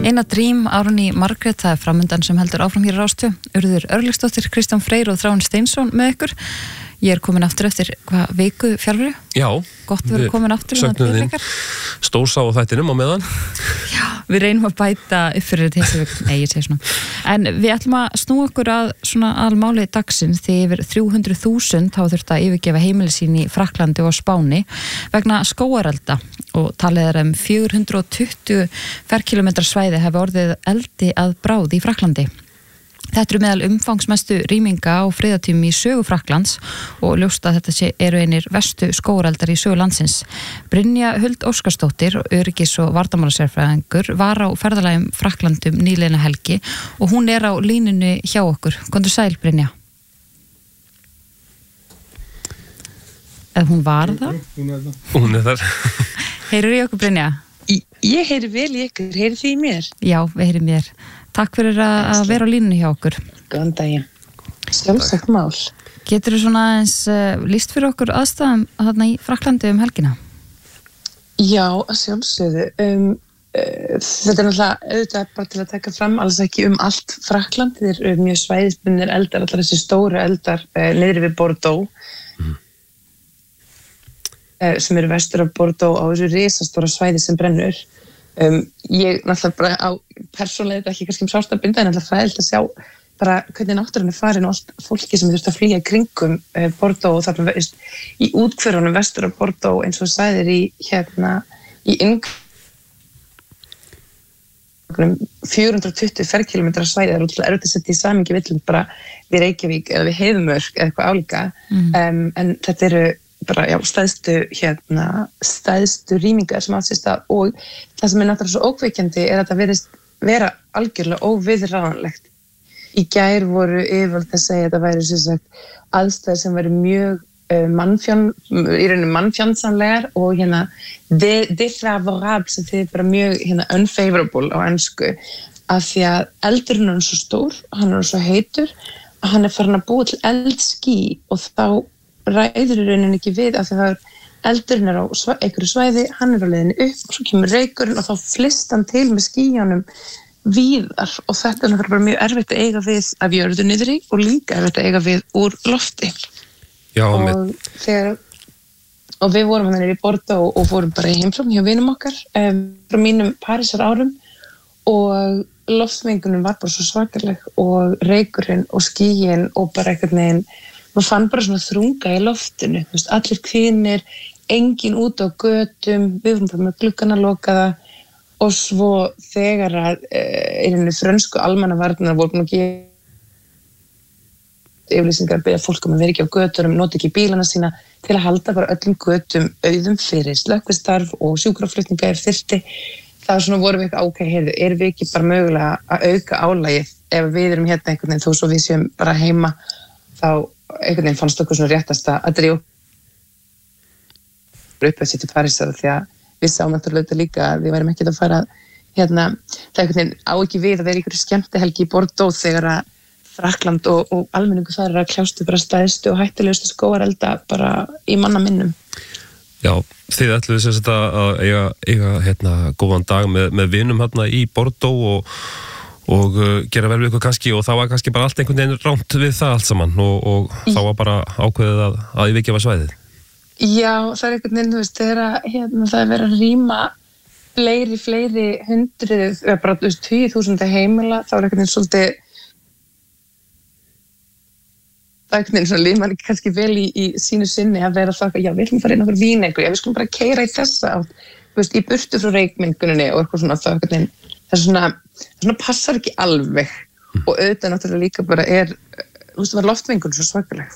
Eina Dream, Árný Margrét, það framundan sem heldur áfram hér á Rás 2. Urður Örlygsdóttir, Kristján Freyr og Þráinn Steinsson með ykkur. Ég komin aftur eftir viku fjarveru. Já. Gott að vera komin aftur. Söknuðin stórsá á þættinum á meðan. Já, við reynum að bæta upp fyrir þessi viku. Nei, ég segi svona. En við ætlum að snúa okkur að svona almáli dagsins því yfir 300.000 hafa þurft að yfirgefa heimili sín í Frakklandi og Spáni vegna skógarelda og talið er 420 ferkilometra svæði hafi orðið eldi að bráð í Frakklandi. Þetta meðal umfangsmestu rýminga á friðartímum í sögu Frakklands og ljóst að þetta eru einir verstu skógareldar í sögu landsins. Brynja Huld Óskarsdóttir, öryggis- og varnarmálasérfræðingur, var á ferðalagi Frakklandum nýliðna helgi og hún er á línunni hjá okkur. Komdu sæl, Brynja. Eða hún var það? Hún er þar. Heyrir í okkur, Brynja? Ég heyri vel í ykkur, heyri því í mér? Já, við heyrim mér. Takk fyrir að vera á línunni hjá okkur. Góðan daginn. Sjálfsagt mál. Geturðu svona eins lýst fyrir okkur aðstæðum þarna í Frakklandi helgina? Já, að sjálfsögðu. Þetta er náttúrulega auðvitað bara til að taka fram alls ekki allt Frakkland. Þeir eru mjög svæðisbundnir eldar, allar þessi stóru eldar niðri við Bordeaux. Sem eru vestur af Bordeaux á þessu risastóra svæði sem brennur. Ég náttúrulega bara á persónulega þetta ekki kannski sárt að binda en náttúrulega fræðilegt að sjá bara hvernig náttúran er farin og allt fólki sem þurft að flýja í kringum Bordeaux og þarna í útkverfunum vestur af Bordeaux eins og sæðir í 420 ferkilometra svæði, það er útrúlega erfitt að setja í samhengi við bara við Reykjavík eða við Heiðmörk eða eitthvað álíka en þetta eru bara, stæðstu rýmingar sem átt sér stað og það sem er náttúrulega svo ókveikjandi er að það virðist vera algjörlega óviðráðanlegt. Í gær voru yfirvöld að segja að það væri sem sagt aðstæður sem væri mjög í rauninu mannfjandsamlegar og défavorable sem þið bara mjög unfavorable á ensku af því að eldurinn er svo stór, hann er svo heitur að hann er farin að búa til eldský og þá ræður í rauninni ekki við af því að eldurinn er á einhverju svæði, hann er á leiðinni upp og svo kemur reykurinn og þá flyst hann til með skýjunum víðar og þetta er náttúrulega bara mjög erfitt að eiga við af jörðu niðri og líka erfitt að eiga við úr lofti. Já, og við vorum hann í Bordeaux og fórum bara í heimsókn hjá vinum okkar frá mínum Parísar árum og loftmengunum var bara svo svakaleg og reykurinn og skýin og bara einhvern veginn maður fann bara svona þrunga í loftinu, allir kvinir, engin út á götum, við vorum bara með gluggana lokaða og svo þegar að frönsku almannavarnirnar voru búin að gefa yfirlýsingar að biðja fólk að vera ekki á götunum, nota ekki bílana sína til að halda bara öllum götum auðum fyrir slökkvistarf og sjúkraflutninga ef þyrfti. Það var svona vorum við ekki heyrðu, erum við ekki bara mögulega að auka álagið ef við erum hérna einhvern veginn þó svo við séum bara heima þá einhvern veginn fannst okkur svona réttast að drífa upp að sitja Parísar því að við sáum náttúrulega líka að við værum ekki að fara það einhvern veginn á ekki við að vera ykkur skemmtihelgi í Bordeaux þegar að Frakkland og almenningu þar að kljástu bara stæðstu og hættulegustu skógarelda bara í manna minnum. Já, þið ætluðu sem sagt að eiga góðan dag með vinum í Bordeaux og gera vel við ykkur kannski og það var kannski bara allt einhvern veginn rámt við það allt saman og þá var bara ákveðið að yfirgefa svæðið. Já, það er einhvern veginn, þegar það er verið að rýma fleiri hundruð, bara 10.000 heimila, þá er einhvern veginn svolítið það er einhvern veginn svona lífmann ekki kannski vel í sínu sinni að vera það já, við ætlum að fara inn okkur vín einhver, við skulum bara keyra í þessa átt, í burtu frá reykmenguninni og eitthvað svona, það er einhvern veginn passar ekki alveg og auðvitað náttúrulega líka bara var loftmengun svo svakaleg